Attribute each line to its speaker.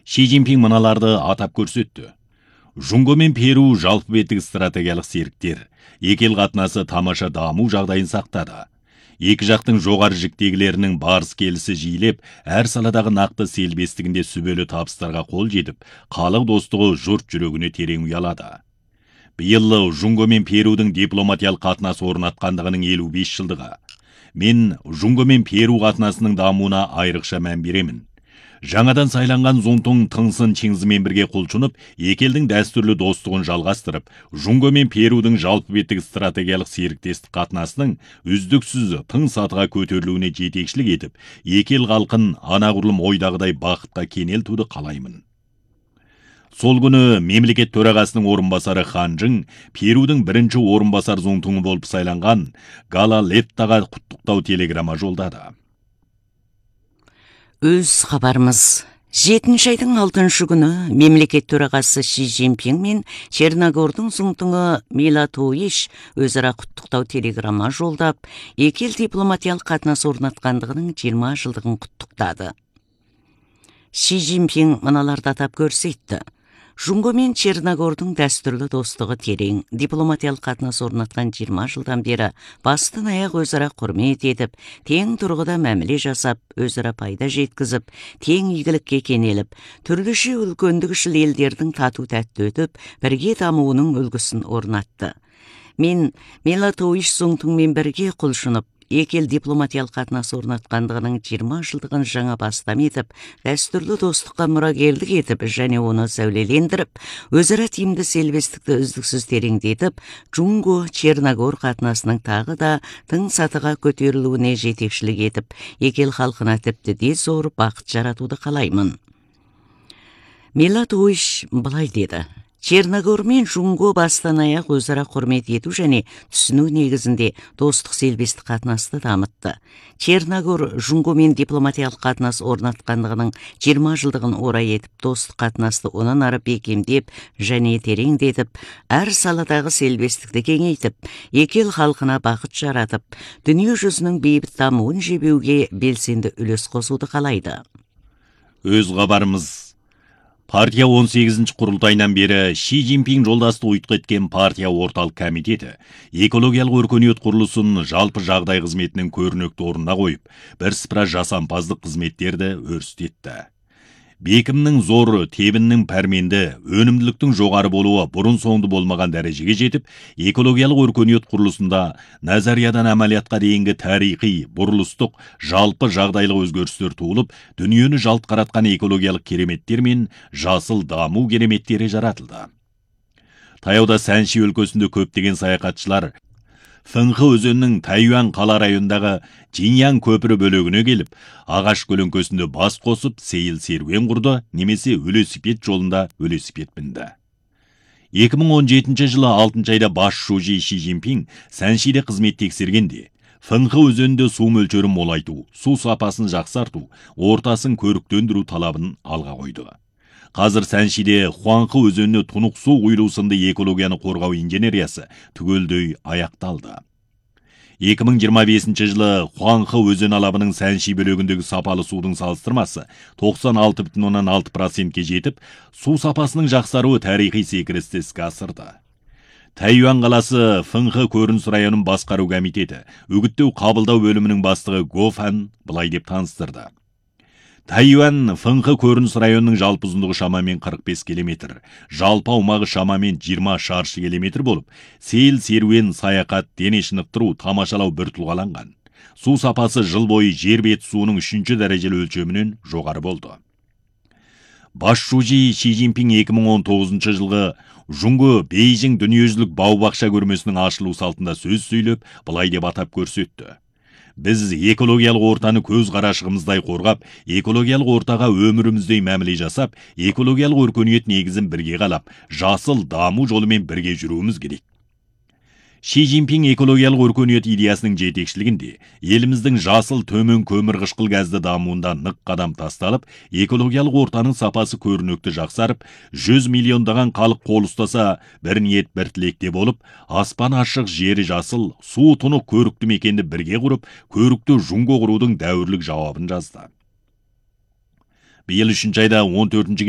Speaker 1: Ши Цзиньпин мыналарды атап көрсетті. Жунго мен Перу жалпы беттік стратегиялық серіктер, екі ел қатынасы тамаша даму жағдайын сақтады. Екі жақтың жоғары жіктегілерінің барыс келісі жиілеп, әр саладағы нақты селбестігінде сүбелі табыстарға қол жетіп, халық достығы жұрт жүрегіне терең ұялады. Биыл Жунго мен Перудің дипломатиялық қатынас орнатқандығының 55 жылдығы. Мен Жунго мен Перу қатынасының дамуына айрықша мән беремін. Жаңадан сайланған Зунтун Тыңсын Чинзімен бірге құлшынып, екі елдің дәстүрлі достығын жалғастырып, Жунго мен Перудің жалпы беттік стратегиялық серіктестік қатынасының үздіксіз тың сатыға көтерілуіне жетекшілік етіп, екі ел халқын анағұрлым ойдағыдай бақытқа кенелтуді қалаймын. Сол күні мемлекет төрағасының орынбасары Ханжың Перудің бірінші орынбасар Зунтуңы болып сайланған Галалеттаға құттықтау телеграмма жолдады.
Speaker 2: Өз хабарымыз. 7 айдың 6 күні мемлекет төрағасы Ши Цзиньпин мен Черногордың Зунтуңы Милатоиш өзара құттықтау телеграмма жолдап, екі ел дипломатиялық қатынас орнатқандығының 20 жылдығын құттықтады. Ши Цзиньпин мыналарды атап көрсетті. Жунго мен Черногордың дәстүрлі достығы терең, дипломатиялық қатынас орнатқан 20 жылдан бері бастан аяқ өзара құрмет етіп, тең тұрғыда мәміле жасап, өзара пайда жеткізіп, тең игілікке кенеліп, түрліше үлкендігішіл елдердің тату тәтті өтіп, бірге дамуының үлгісін орнатты. Мен Милатоиш Зунтуңмен бірге құлшынып, екі ел дипломатиялық қатынас орнатқандығының 20 жылдығын жаңа бастам етіп, дәстүрлі достыққа мұрагерлік етіп және оны сәулелендіріп, өзара тиімді селбестікті үздіксіз тереңдетіп, Жунго-Черногор қатынасының тағы да тың сатыға көтерілуіне жетекшілік етіп, екі ел халқына тіпті де зор бақыт жаратуды қалаймын. Милатоиш былай деді. Черногор мен Жунго бастан аяқ өзара құрмет ету және түсіну негізінде достық селбестік қатынасты дамытты. Черногор Жунго мен дипломатиялық қатынас орнатқандығының 20 жылдығын орай етіп, достық қатынасты онан ары бекемдеп және тереңдетіп, әр саладағы селбестікті кеңейтіп, екі ел халқына бақыт жаратып, дүние жүзінің бейбіт дамуын жебеуге белсенді үлес қосуды қалайды.
Speaker 1: Өз хабарымыз. Партия 18-ші құрылтайынан бері Ши Цзиньпин жолдасты ұйытқы еткен партия орталық комитеті экологиялық өркениет құрылысын жалпы жағдай қызметінің көрнекті орнына қойып, бірсыпыра жасампаздық қызметтерді өрістетті. Бекімнің зор, тебіннің пәрменді, өнімділіктің жоғары болуы бұрын соңды болмаған дәрежеге жетіп, экологиялық өркениет құрылысында назариядан әмәлиятқа дейінгі тарихи, бұрылыстық, жалпы жағдайлық өзгерістер туылып, дүниені жалт қаратқан экологиялық кереметтер мен жасыл даму кереметтері жаратылды. Таяуда Сәнши өлкесінде көптеген саяхатшылар Фэнхэ өзенінің Тайюан қала районындағы Жиньян көпірі бөлігіне келіп, ағаш көлеңкесінде бас қосып, сейіл серуен құрды, немесе велосипед жолында велосипед мінді. 2017 жылы 6 айда бас шужи Ши Цзиньпин Сәншиде қызмет тексергенде, Фэнхэ өзенінде су мөлшерін молайту, су сапасын жақсарту, ортасын көріктендіру талабын алға қойды. Қазір Сәншиде Хуанхэ өзеніне тұнық су құйылу сынды экологияны қорғау инженериясы түгелдей аяқталды. 2025 жылы Хуанхэ өзен алабының Сәнши бөлігіндегі сапалы судың салыстырмасы 96,6%-ке жетіп, су сапасының жақсаруы тарихи секірісті іске асырды. Тайюан қаласы Фэнхэ көрініс районын басқару комитеті үгіттеу қабылдау бөлімінің бастығы Го Фан былай деп таныстырды. Тайюан Фэнхэ көрініс районының жалпы ұзындығы шамамен 45 км, жалпы аумағы шамамен 20 шаршы километр болып, сейіл серуен, саяхат, дене шынықтыру, тамашалау бір тұлғаланған. Су сапасы жыл бойы жер беті суының 3-ші дәрежелі өлшемінен жоғары болды. Бас шужи Ши Цзиньпин 2019 жылғы Жунго Бейжің дүниежүзілік бау-бақша көрмесінің ашылу салтында сөз сөйлеп, былай деп атап көрсетті. Біз экологиялық ортаны көз қарашығымыздай қорғап, экологиялық ортаға өміріміздей мәміле жасап, экологиялық өркениет негізін бірге қалап, жасыл даму жолымен бірге жүруіміз керек. Ши Цзиньпин экологиялық өркениет идеясының жетекшілігінде еліміздің жасыл төмен көмір қышқыл газды дамуында нық қадам тасталып, экологиялық ортаның сапасы көрнекті жақсарып, 100 миллиондаған халық қол ұстаса, бір ниет бір тілекте болып, аспан ашық, жері жасыл, су тұнық көрікті мекенді бірге құрып, көрікті Жунго құрудың дәуірлік жауабын жазды. Биыл 3 айда 14